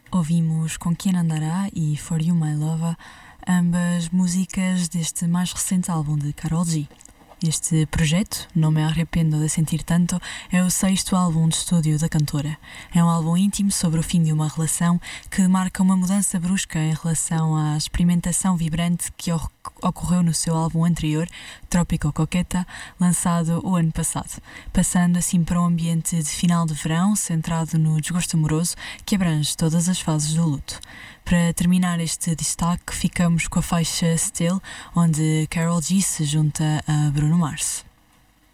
Ouvimos Com Quem Andará e For You My Lover, ambas músicas deste mais recente álbum de Karol G. Este projeto, Não Me Arrependo de Sentir Tanto, é o 6º álbum de estúdio da cantora. É um álbum íntimo sobre o fim de uma relação que marca uma mudança brusca em relação à experimentação vibrante que ocorreu no seu álbum anterior, Trópico Coqueta, lançado o ano passado, passando assim para um ambiente de final de verão centrado no desgosto amoroso que abrange todas as fases do luto. Para terminar este destaque, ficamos com a faixa Still, onde Karol G se junta a Bruno Mars.